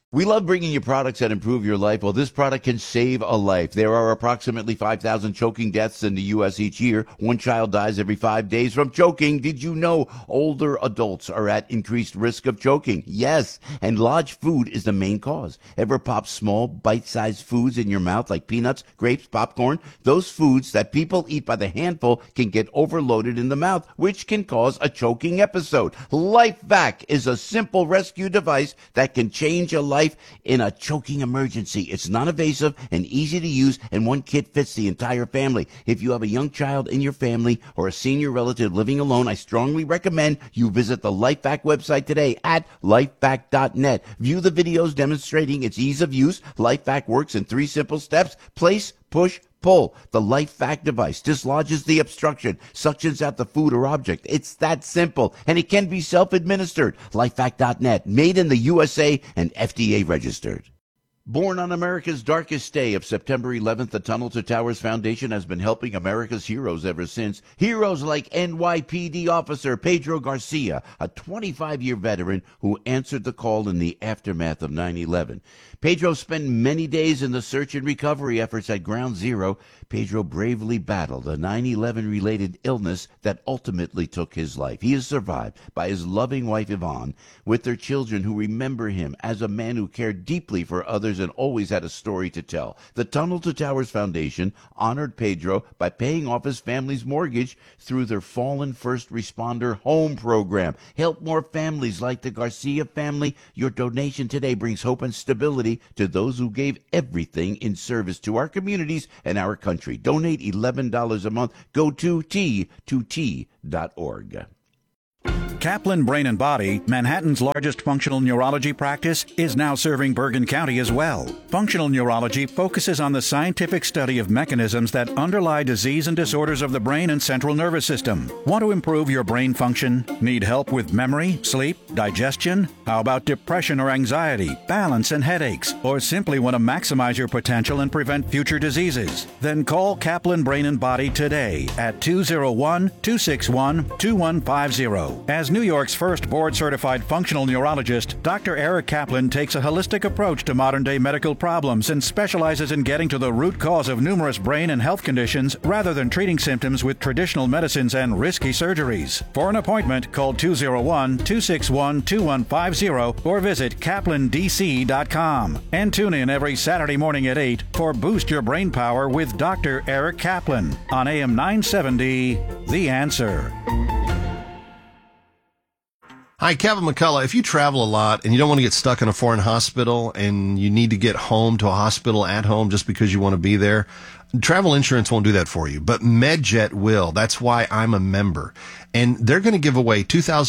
We love bringing you products that improve your life. Well, this product can save a life. There are approximately 5,000 choking deaths in the U.S. each year. One child dies every 5 days from choking. Did you know older adults are at increased risk of choking? Yes, and large food is the main cause. Ever pop small, bite-sized foods in your mouth like peanuts, grapes, popcorn? Those foods that people eat by the handful can get overloaded in the mouth, which can cause a choking episode. LifeVac is a simple rescue device that can change a life in a choking emergency. It's non-invasive and easy to use, and one kit fits the entire family. If you have a young child in your family or a senior relative living alone, I strongly recommend you visit the LifeVac website today at lifevac.net. View the videos demonstrating its ease of use. LifeVac works in 3 simple steps: place, push, pull. The LifeVac device dislodges the obstruction, suctions out the food or object. It's that simple, and it can be self-administered. LifeVac.net, made in the USA and FDA registered. Born on America's darkest day of September 11th, the Tunnel to Towers Foundation has been helping America's heroes ever since. Heroes like NYPD officer Pedro Garcia, a 25-year veteran who answered the call in the aftermath of 9/11. Pedro spent many days in the search and recovery efforts at Ground Zero. Pedro bravely battled a 9/11-related illness that ultimately took his life. He is survived by his loving wife, Yvonne, with their children who remember him as a man who cared deeply for others and always had a story to tell. The Tunnel to Towers Foundation honored Pedro by paying off his family's mortgage through their Fallen First Responder Home Program. Help more families like the Garcia family. Your donation today brings hope and stability to those who gave everything in service to our communities and our country. Donate $11 a month. Go to T2T.org. Kaplan Brain and Body, Manhattan's largest functional neurology practice, is now serving Bergen County as well. Functional neurology focuses on the scientific study of mechanisms that underlie disease and disorders of the brain and central nervous system. Want to improve your brain function? Need help with memory, sleep, digestion? How about depression or anxiety, balance and headaches? Or simply want to maximize your potential and prevent future diseases? Then call Kaplan Brain and Body today at 201-261-2150. As New York's first board-certified functional neurologist, Dr. Eric Kaplan takes a holistic approach to modern-day medical problems and specializes in getting to the root cause of numerous brain and health conditions rather than treating symptoms with traditional medicines and risky surgeries. For an appointment, call 201-261-2150 or visit kaplandc.com. And tune in every Saturday morning at 8 for Boost Your Brain Power with Dr. Eric Kaplan on AM 970, The Answer. Hi, Kevin McCullough. If you travel a lot and you don't want to get stuck in a foreign hospital and you need to get home to a hospital at home just because you want to be there, travel insurance won't do that for you, but MedJet will. That's why I'm a member. And they're going to give away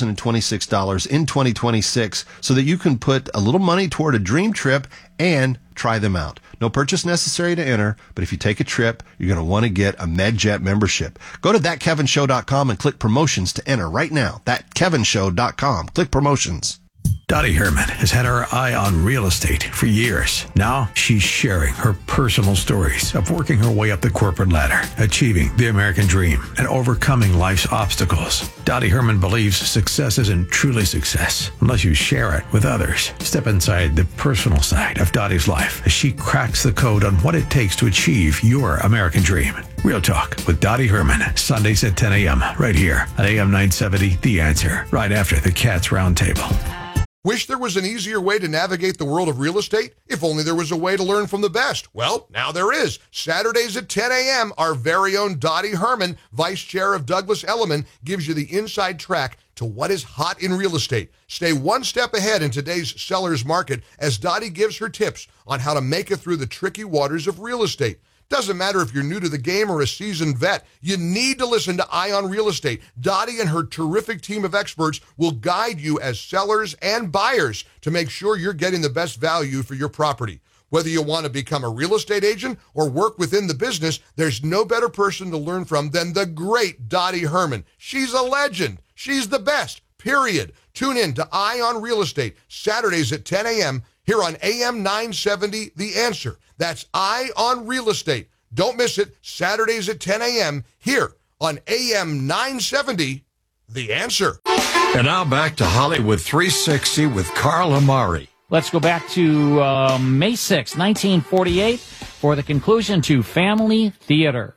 $2,026 in 2026 so that you can put a little money toward a dream trip and try them out. No purchase necessary to enter, but if you take a trip, you're going to want to get a MedJet membership. Go to thatkevinshow.com and click promotions to enter right now. Thatkevinshow.com. Click promotions. Dottie Herman has had her eye on real estate for years. Now she's sharing her personal stories of working her way up the corporate ladder, achieving the American dream, and overcoming life's obstacles. Dottie Herman believes success isn't truly success unless you share it with others. Step inside the personal side of Dottie's life as she cracks the code on what it takes to achieve your American dream. Real Talk with Dottie Herman, Sundays at 10 a.m. right here on AM 970, The Answer, right after the Cats Roundtable. Wish there was an easier way to navigate the world of real estate? If only there was a way to learn from the best. Well, now there is. Saturdays at 10 a.m., our very own Dottie Herman, Vice Chair of Douglas Elliman, gives you the inside track to what is hot in real estate. Stay one step ahead in today's seller's market as Dottie gives her tips on how to make it through the tricky waters of real estate. Doesn't matter if you're new to the game or a seasoned vet, you need to listen to Eye on Real Estate. Dottie and her terrific team of experts will guide you as sellers and buyers to make sure you're getting the best value for your property. Whether you want to become a real estate agent or work within the business, there's no better person to learn from than the great Dottie Herman. She's a legend. She's the best, period. Tune in to Eye on Real Estate, Saturdays at 10 a.m. here on AM 970, The Answer. That's Eye on Real Estate. Don't miss it, Saturdays at 10 a.m. here on AM 970, The Answer. And now back to Hollywood 360 with Carl Amari. Let's go back to May 6, 1948, for the conclusion to Family Theater.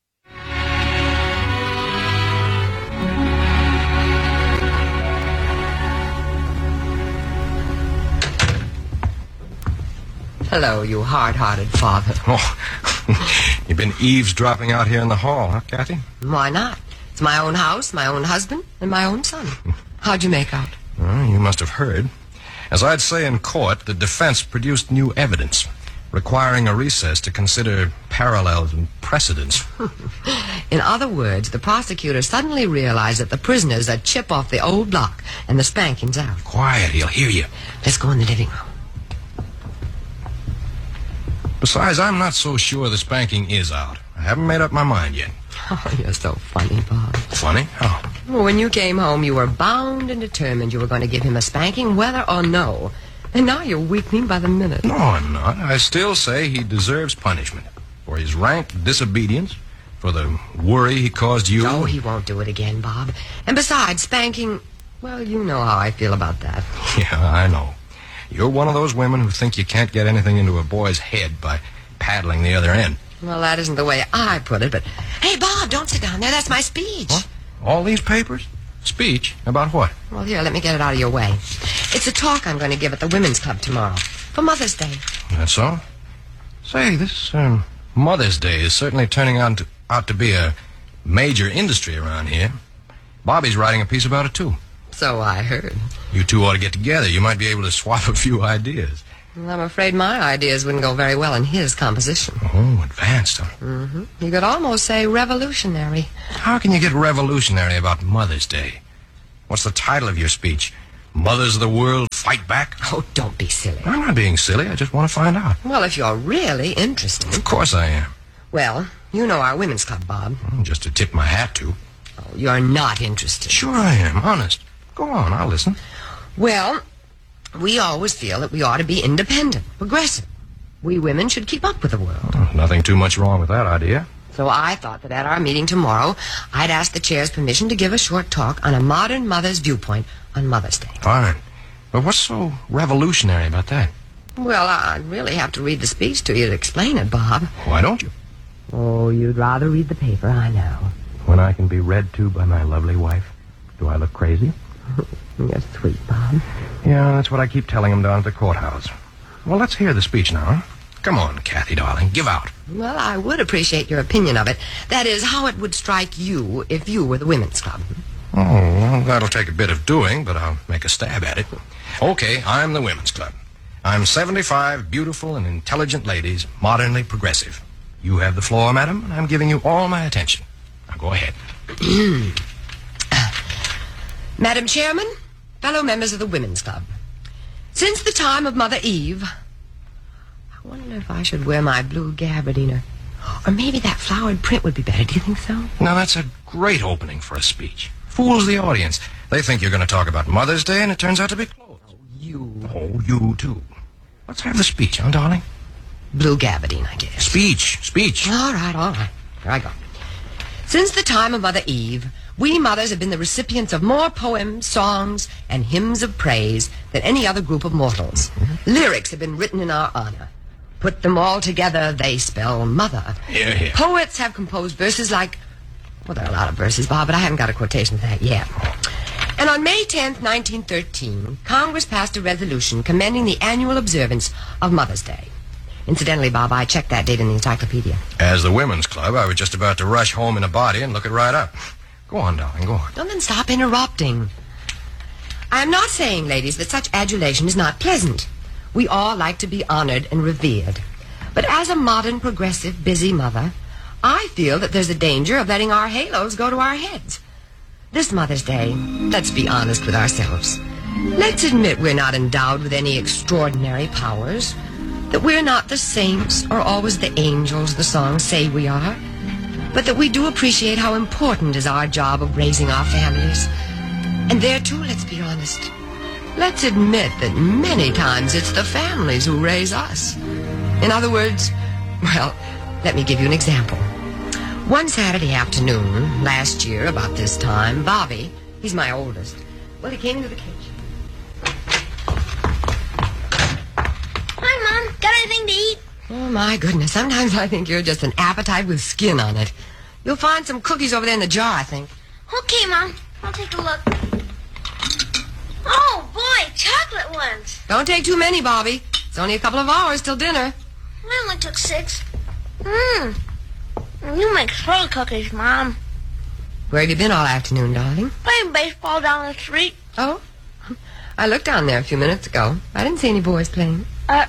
Hello, you hard-hearted father. Oh, you've been eavesdropping out here in the hall, huh, Kathy? Why not? It's my own house, my own husband, and my own son. How'd you make out? Well, you must have heard. As I'd say in court, the defense produced new evidence, requiring a recess to consider parallels and precedents. In other words, the prosecutor suddenly realized that the prisoner's a chip off the old block, and the spanking's out. Quiet, he'll hear you. Let's go in the living room. Besides, I'm not so sure the spanking is out. I haven't made up my mind yet. Oh, you're so funny, Bob. Funny? How? Well, when you came home, you were bound and determined you were going to give him a spanking, whether or no. And now you're weakening by the minute. No, I'm not. I still say he deserves punishment for his rank disobedience, for the worry he caused you. No, he won't do it again, Bob. And besides, spanking, well, you know how I feel about that. Yeah, I know. You're one of those women who think you can't get anything into a boy's head by paddling the other end. Well, that isn't the way I put it, but... Hey, Bob, don't sit down there. That's my speech. What? All these papers? Speech? About what? Well, here, let me get it out of your way. It's a talk I'm going to give at the Women's Club tomorrow, for Mother's Day. That's all? Say, this Mother's Day is certainly turning out to be a major industry around here. Bobby's writing a piece about it, too. So I heard. You two ought to get together. You might be able to swap a few ideas. Well, I'm afraid my ideas wouldn't go very well in his composition. Oh, advanced, huh? Mm-hmm. You could almost say revolutionary. How can you get revolutionary about Mother's Day? What's the title of your speech? Mothers of the World Fight Back? Oh, don't be silly. I'm not being silly. I just want to find out. Well, if you're really interested... Of course I am. Well, you know our Women's Club, Bob. Just to tip my hat to. Oh, you're not interested. Sure I am, honest. Go on, I'll listen. Well, we always feel that we ought to be independent, progressive. We women should keep up with the world. Oh, nothing too much wrong with that idea. So I thought that at our meeting tomorrow, I'd ask the chair's permission to give a short talk on a modern mother's viewpoint on Mother's Day. Fine. But what's so revolutionary about that? Well, I'd really have to read the speech to you to explain it, Bob. Why don't you? Oh, you'd rather read the paper, I know. When I can be read to by my lovely wife. Do I look crazy? You're sweet, Bob. Yeah, that's what I keep telling him down at the courthouse. Well, let's hear the speech now. Come on, Kathy, darling, give out. Well, I would appreciate your opinion of it. That is, how it would strike you if you were the Women's Club. Oh, well, that'll take a bit of doing, but I'll make a stab at it. Okay, I'm the Women's Club. I'm 75 beautiful and intelligent ladies, modernly progressive. You have the floor, madam, and I'm giving you all my attention. Now, go ahead. Madam Chairman, fellow members of the Women's Club, since the time of Mother Eve, I wonder if I should wear my blue gabardine, or maybe that flowered print would be better. Do you think so? Now, that's a great opening for a speech. Fools the audience. They think you're going to talk about Mother's Day, and it turns out to be clothes. Oh, you too. Let's have the speech, huh, darling? Blue gabardine, I guess. Speech. All right. Here I go. Since the time of Mother Eve, we mothers have been the recipients of more poems, songs, and hymns of praise than any other group of mortals. Lyrics have been written in our honor. Put them all together, they spell mother. Here. Poets have composed verses like... Well, there are a lot of verses, Bob, but I haven't got a quotation for that yet. And on May 10th, 1913, Congress passed a resolution commending the annual observance of Mother's Day. Incidentally, Bob, I checked that date in the encyclopedia. As the Women's Club, I was just about to rush home in a body and look it right up. Go on, darling, go on. Don't then stop interrupting. I am not saying, ladies, that such adulation is not pleasant. We all like to be honored and revered. But as a modern, progressive, busy mother, I feel that there's a danger of letting our halos go to our heads. This Mother's Day, let's be honest with ourselves. Let's admit we're not endowed with any extraordinary powers, that we're not the saints or always the angels the songs say we are, but that we do appreciate how important is our job of raising our families. And there, too, let's be honest. Let's admit that many times it's the families who raise us. In other words, well, let me give you an example. One Saturday afternoon, last year, about this time, Bobby, he's my oldest, well, he came into the kitchen. Oh, my goodness. Sometimes I think you're just an appetite with skin on it. You'll find some cookies over there in the jar, I think. Okay, Mom. I'll take a look. Oh, boy, chocolate ones. Don't take too many, Bobby. It's only a couple of hours till dinner. I only took 6. You make thrill cookies, Mom. Where have you been all afternoon, darling? Playing baseball down the street. Oh? I looked down there a few minutes ago. I didn't see any boys playing.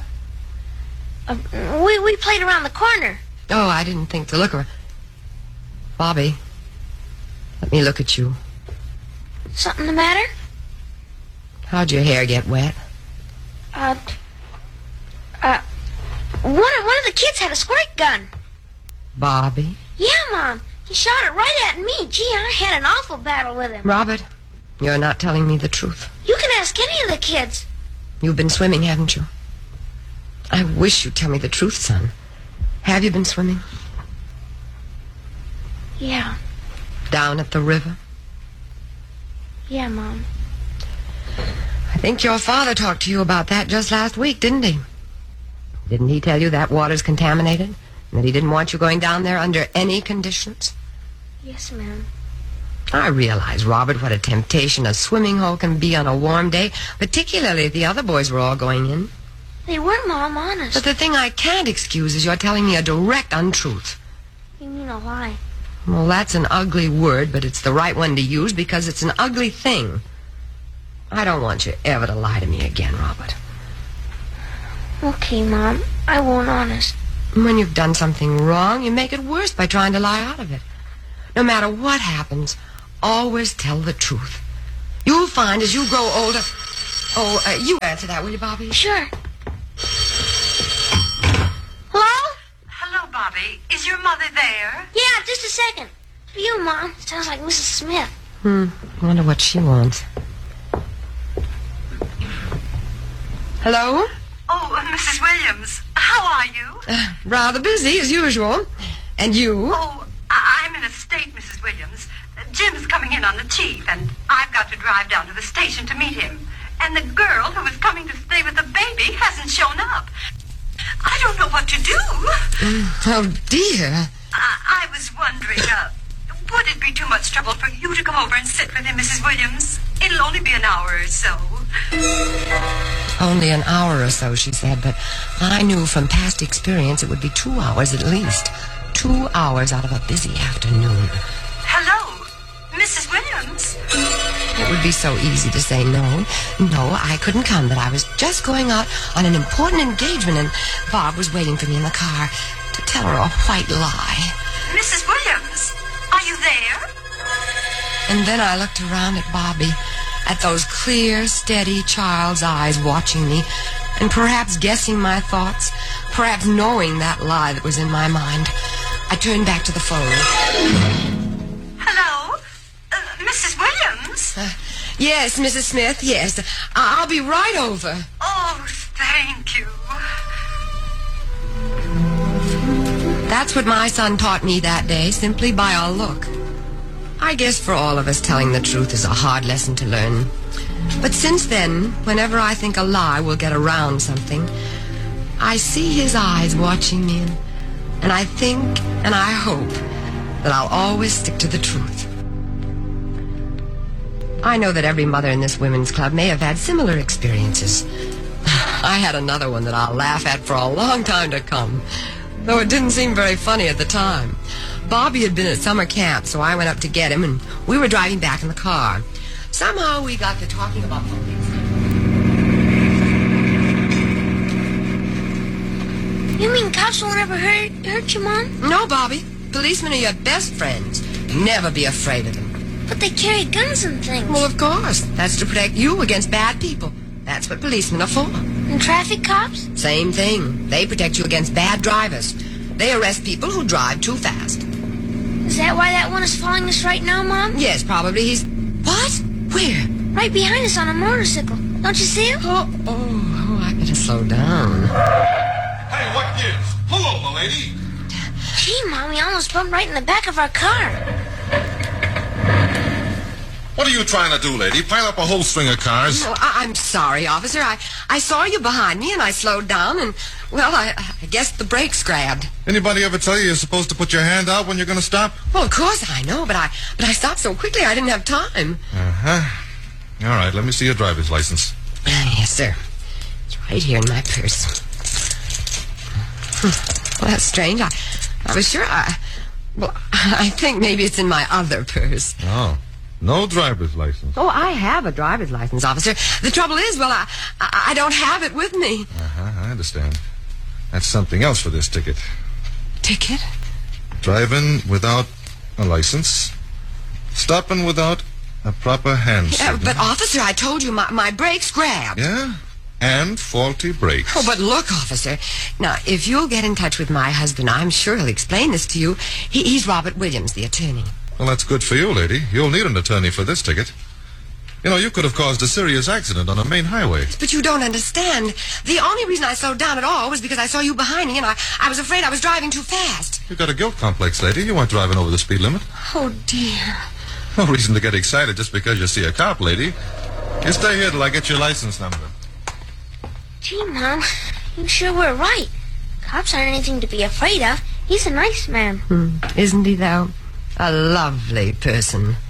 We played around the corner. Oh, I didn't think to look around. Bobby, let me look at you. Something the matter? How'd your hair get wet? One of the kids had a squirt gun. Bobby? Yeah, Mom. He shot it right at me. Gee, I had an awful battle with him. Robert, you're not telling me the truth. You can ask any of the kids. You've been swimming, haven't you? I wish you'd tell me the truth, son. Have you been swimming? Yeah. Down at the river? Yeah, Mom. I think your father talked to you about that just last week, didn't he? Didn't he tell you that water's contaminated? And that he didn't want you going down there under any conditions? Yes, ma'am. I realize, Robert, what a temptation a swimming hole can be on a warm day, particularly if the other boys were all going in. They were, Mom, honest. But the thing I can't excuse is you're telling me a direct untruth. You mean a lie? Well, that's an ugly word, but it's the right one to use because it's an ugly thing. I don't want you ever to lie to me again, Robert. Okay, Mom. I won't, honest. When you've done something wrong, you make it worse by trying to lie out of it. No matter what happens, always tell the truth. You'll find as you grow older... Oh, you answer that, will you, Bobby? Sure. Hello? Hello, Bobby. Is your mother there? Yeah, just a second. For you, Mom. Sounds like Mrs. Smith. I wonder what she wants. Hello? Oh, Mrs. Williams. How are you? Rather busy, as usual. And you? Oh, I'm in a state, Mrs. Williams. Jim's coming in on the chief, and I've got to drive down to the station to meet him. And the girl who was coming to stay with the baby hasn't shown up. I don't know what to do. Oh, dear. I was wondering, would it be too much trouble for you to come over and sit with him, Mrs. Williams? It'll only be an hour or so. Only an hour or so, she said, but I knew from past experience it would be 2 hours at least. 2 hours out of a busy afternoon. Hello, Mrs. Williams. It would be so easy to say no. No, I couldn't come, but I was just going out on an important engagement, and Bob was waiting for me in the car to tell her a white lie. Mrs. Williams, are you there? And then I looked around at Bobby, at those clear, steady child's eyes watching me, and perhaps guessing my thoughts, perhaps knowing that lie that was in my mind. I turned back to the phone. Hello? Mrs. Williams? Yes, Mrs. Smith, yes. I'll be right over. Oh, thank you. That's what my son taught me that day, simply by a look. I guess for all of us, telling the truth is a hard lesson to learn. But since then, whenever I think a lie will get around something, I see his eyes watching me, and I think and I hope that I'll always stick to the truth. I know that every mother in this women's club may have had similar experiences. I had another one that I'll laugh at for a long time to come, though it didn't seem very funny at the time. Bobby had been at summer camp, so I went up to get him, and we were driving back in the car. Somehow we got to talking about police. You mean cops won't ever hurt you, Mom? No, Bobby. Policemen are your best friends. Never be afraid of them. But they carry guns and things. Well, of course. That's to protect you against bad people. That's what policemen are for. And traffic cops? Same thing. They protect you against bad drivers. They arrest people who drive too fast. Is that why that one is following us right now, Mom? Yes, probably. He's... What? Where? Right behind us on a motorcycle. Don't you see him? Oh, I better slow down. Hey, what gives? Pull over, lady. Gee, Mom, we almost bumped right in the back of our car. What are you trying to do, lady? Pile up a whole string of cars? No, I'm sorry, officer. I saw you behind me and I slowed down and, well, I guess the brakes grabbed. Anybody ever tell you you're supposed to put your hand out when you're going to stop? Well, of course I know, but I stopped so quickly I didn't have time. Uh-huh. All right, let me see your driver's license. Yes, sir. It's right here in my purse. Well, that's strange. I was sure I think maybe it's in my other purse. Oh, no driver's license. Oh, I have a driver's license, officer. The trouble is, well, I don't have it with me. Uh-huh, I understand. That's something else for this ticket. Ticket? Driving without a license. Stopping without a proper hand signal. But, officer, I told you my brakes grabbed. Yeah? And faulty brakes. Oh, but look, officer. Now, if you'll get in touch with my husband, I'm sure he'll explain this to you. He's Robert Williams, the attorney. Well, that's good for you, lady. You'll need an attorney for this ticket. You know, you could have caused a serious accident on a main highway. But you don't understand. The only reason I slowed down at all was because I saw you behind me, and I was afraid I was driving too fast. You've got a guilt complex, lady. You weren't driving over the speed limit. Oh, dear. No reason to get excited just because you see a cop, lady. You stay here till I get your license number. Gee, Mom, you sure were right. Cops aren't anything to be afraid of. He's a nice man. Isn't he, though? A lovely person.